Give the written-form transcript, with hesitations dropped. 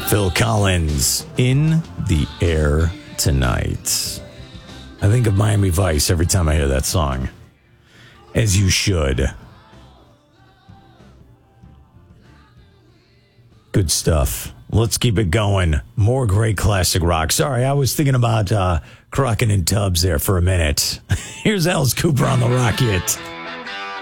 Phil Collins, In the Air Tonight. I think of Miami Vice every time I hear that song. As you should. Good stuff. Let's keep it going. More great classic rock. Sorry, I was thinking about Crockett and Tubbs there for a minute. Here's Alice Cooper on the Rocket.